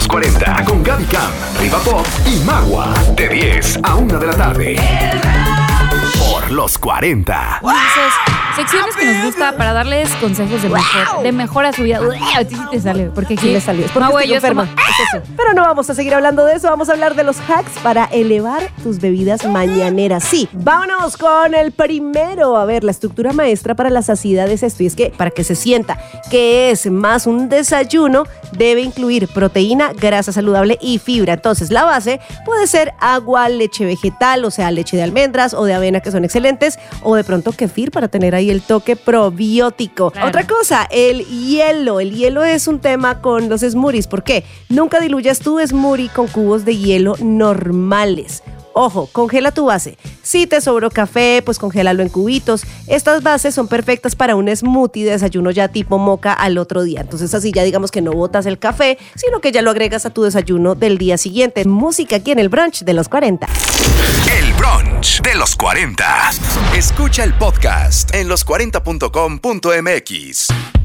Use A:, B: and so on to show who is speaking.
A: los 40 con Gaby Cam, Riva Pop y Magua. De 10 a 1 de la tarde. Por los 40.
B: Entonces, secciones que nos gusta para darles consejos de mejora a su vida. Uy, a ti sí te sale, porque aquí
C: Sí le salió. Es porque
B: güey,
C: estoy enferma. Es eso. Pero no vamos a seguir hablando de eso. Vamos a hablar de los hacks para elevar tus bebidas mañaneras. Sí, vámonos con el primero. A ver, la estructura maestra para la saciedad es esto. Y es que para que se sienta que es más un desayuno, debe incluir proteína, grasa saludable y fibra. Entonces, la base puede ser agua, leche vegetal, o sea, leche de almendras o de avena, que son excelentes, o de pronto kefir para tener ahí el toque probiótico.
B: Claro.
C: Otra cosa, el hielo. El hielo es un tema con los smoothies. ¿Por qué? Nunca diluyas tu smoothie con cubos de hielo normales. Ojo, congela tu base. Si te sobró café, pues congélalo en cubitos. Estas bases son perfectas para un smoothie de desayuno ya tipo moca al otro día. Entonces así ya digamos que no botas el café, sino que ya lo agregas a tu desayuno del día siguiente. Música aquí en el brunch de los 40.
A: El brunch de los 40. Escucha el podcast en los40.com.mx.